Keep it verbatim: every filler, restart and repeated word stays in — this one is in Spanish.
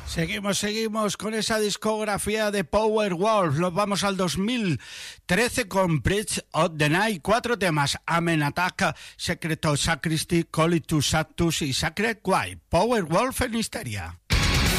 Seguimos, seguimos con esa discografía de Powerwolf. Nos vamos al dos mil trece con Bridge of the Night. Cuatro temas: Amen Attack, Secret of Sacristy, Call It to Sanctus y Sacred Quiet. Powerwolf en Histeria.